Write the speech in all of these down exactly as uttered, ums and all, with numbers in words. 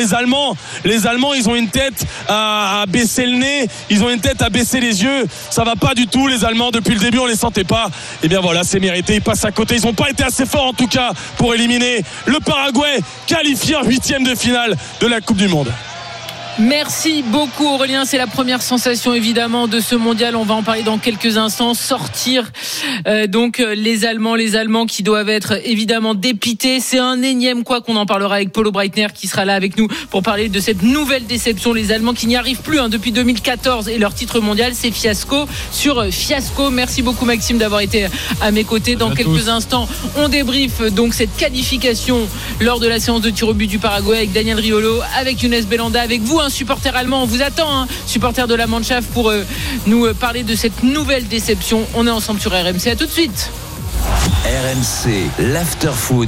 les Allemands, les Allemands, ils ont une tête à, à baisser le nez, ils ont une tête à baisser les yeux. Ça va pas du tout, les Allemands. Depuis le début, on les sentait pas. Et bien voilà, c'est mérité. Ils passent à côté. Ils ont pas été assez forts en tout cas pour éliminer le Paraguay, qualifié en huitième de finale de la Coupe du Monde. Merci beaucoup Aurélien, c'est la première sensation évidemment de ce mondial, on va en parler dans quelques instants. Sortir euh, donc les Allemands, les Allemands qui doivent être évidemment dépités, c'est un énième quoi qu'on en parlera avec Polo Breitner qui sera là avec nous pour parler de cette nouvelle déception, les Allemands qui n'y arrivent plus hein, depuis deux mille quatorze et leur titre mondial c'est fiasco sur fiasco. Merci beaucoup Maxime d'avoir été à mes côtés. Dans quelques tous. instants on débriefe donc cette qualification lors de la séance de tir au but du Paraguay avec Daniel Riolo, avec Younes Belhanda, avec vous un supporter allemand, on vous attend hein, supporter de la Mannschaft pour euh, nous euh, parler de cette nouvelle déception. On est ensemble sur R M C, à tout de suite. R M C, l'after-foot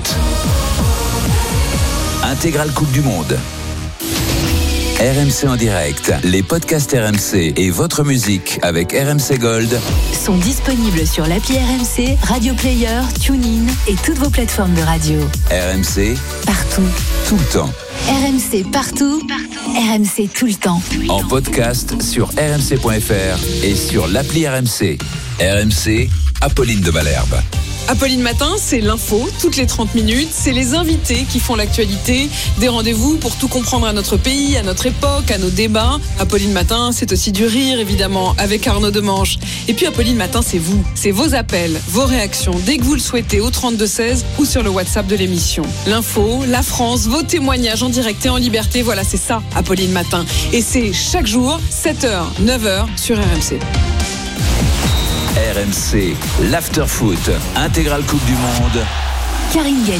Intégrale Coupe du Monde. R M C en direct, les podcasts R M C et votre musique avec R M C Gold sont disponibles sur l'appli R M C, Radio Player, TuneIn et toutes vos plateformes de radio. R M C, partout, tout le temps. R M C partout, partout. R M C tout le temps. En podcast sur r m c point f r et sur l'appli R M C. R M C, Apolline de Malherbe. Apolline Matin, c'est l'info, toutes les trente minutes. C'est les invités qui font l'actualité. Des rendez-vous pour tout comprendre à notre pays, à notre époque, à nos débats. Apolline Matin, c'est aussi du rire, évidemment, avec Arnaud Demange. Et puis Apolline Matin, c'est vous. C'est vos appels, vos réactions, dès que vous le souhaitez, au trente-deux seize ou sur le WhatsApp de l'émission. L'info, la France, vos témoignages en direct et en liberté. Voilà, c'est ça, Apolline Matin. Et c'est chaque jour, sept heures, neuf heures, sur R M C. R M C, l'after-foot, intégrale Coupe du Monde. Karine Galli.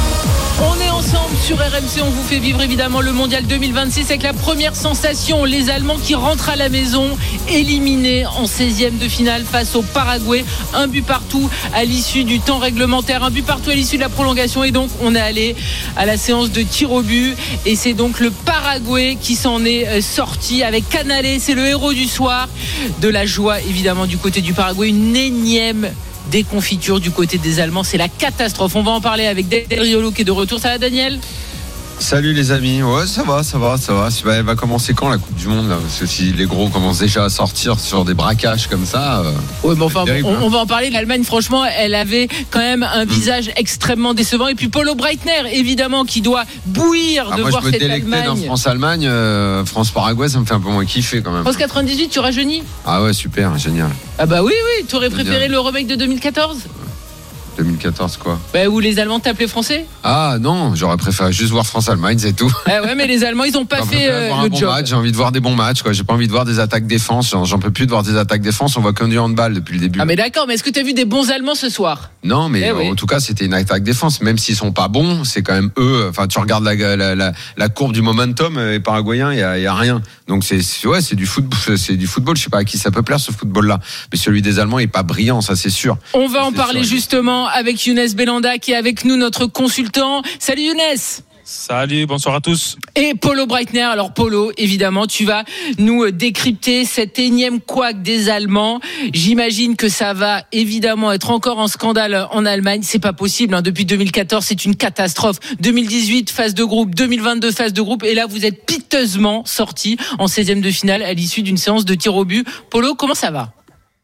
On est ensemble sur R M C, on vous fait vivre évidemment le mondial deux mille vingt-six avec la première sensation, les Allemands qui rentrent à la maison, éliminés en seizième de finale face au Paraguay. Un but partout à l'issue du temps réglementaire, un but partout à l'issue de la prolongation, et donc on est allé à la séance de tir au but et c'est donc le Paraguay qui s'en est sorti avec Canale, c'est le héros du soir. De la joie évidemment du côté du Paraguay, une énième déconfiture du côté des Allemands, c'est la catastrophe. On va en parler avec Daniel Riolo qui est de retour. Ça va Daniel ? Salut les amis, ouais ça va, ça va, ça va. Elle va commencer quand la Coupe du Monde là ? Parce que si les gros commencent déjà à sortir sur des braquages comme ça. Euh, ouais, mais enfin, terrible, on, hein. on va en parler. L'Allemagne, franchement, elle avait quand même un visage mmh. extrêmement décevant. Et puis Polo Breitner, évidemment, qui doit bouillir ah, de moi, voir cette Allemagne. Moi, je me délectais dans France-Allemagne, euh, France-Paraguay, ça me fait un peu moins kiffer quand même. France quatre-vingt-dix-huit, tu rajeunis ? Ah ouais, super, génial. Ah bah oui, oui, tu aurais préféré le remake de deux mille quatorze ? deux mille quatorze quoi. Bah, où les Allemands tapaient les Français. Ah non, j'aurais préféré juste voir France-Allemagne, c'est tout. Ah ouais, mais les Allemands ils ont pas j'en fait euh, le bon job. Match, j'ai envie de voir des bons matchs quoi. J'ai pas envie de voir des attaques défense, j'en, j'en peux plus de voir des attaques défense, on voit que du handball depuis le début. Ah mais d'accord, mais est-ce que tu as vu des bons Allemands ce soir ? Non, mais eh en oui. tout cas, c'était une attaque défense, même s'ils sont pas bons, c'est quand même eux, enfin tu regardes la la la, la courbe du momentum les Paraguayens, il y a il y a rien. Donc c'est, c'est ouais, c'est du football, c'est du football, je sais pas à qui ça peut plaire ce football là, mais celui des Allemands est pas brillant, ça c'est sûr. On va ça, en parler sûr. Justement avec Younes Belhanda qui est avec nous, notre consultant. Salut Younes. Salut, bonsoir à tous. Et Polo Breitner. Alors Polo, évidemment, tu vas nous décrypter cet énième couac des Allemands. J'imagine que ça va évidemment être encore un scandale en Allemagne. C'est pas possible, hein. Depuis deux mille quatorze, c'est une catastrophe. deux mille dix-huit, phase de groupe. deux mille vingt-deux, phase de groupe. Et là, vous êtes piteusement sortis en seizième de finale à l'issue d'une séance de tir au but. Polo, comment ça va ?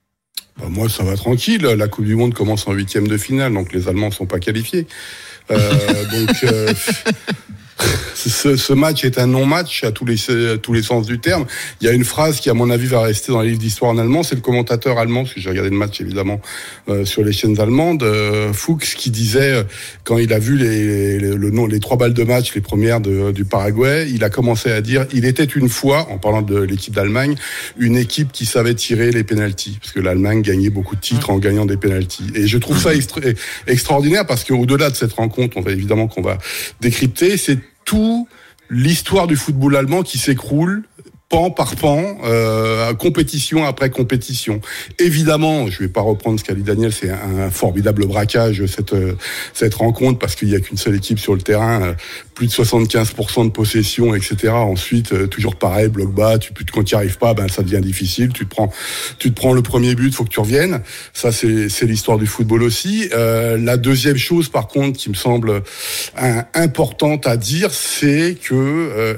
Bah moi, ça va tranquille. La Coupe du Monde commence en huitième de finale, donc les Allemands ne sont pas qualifiés. Euh, donc, euh, ce, ce match est un non-match à tous les, à tous les sens du terme. Il y a une phrase qui, à mon avis, va rester dans les livres d'histoire en allemand. C'est le commentateur allemand, parce que j'ai regardé le match, évidemment, euh, sur les chaînes allemandes, euh, Fuchs, qui disait, euh, quand il a vu les, les, le nom, les trois balles de match, les premières de, du Paraguay, il a commencé à dire, il était une fois, en parlant de l'équipe d'Allemagne, une équipe qui savait tirer les pénaltys, parce que l'Allemagne gagnait beaucoup de titres en gagnant des pénaltys. Et je trouve ça extra- extraordinaire, parce qu'au-delà de cette rencontre, on va évidemment qu'on va décrypter, c'est tout l'histoire du football allemand qui s'écroule pan par pan, euh, compétition après compétition. Évidemment, je vais pas reprendre ce qu'a dit Daniel, c'est un, un formidable braquage cette cette rencontre parce qu'il y a qu'une seule équipe sur le terrain, euh, plus de soixante-quinze pour cent de possession, et cetera. Ensuite, euh, toujours pareil, bloc bas, tu quand tu n'y arrives pas, ben ça devient difficile. Tu te prends, tu te prends le premier but, faut que tu reviennes. Ça, c'est c'est l'histoire du football aussi. Euh, la deuxième chose, par contre, qui me semble un, importante à dire, c'est que euh,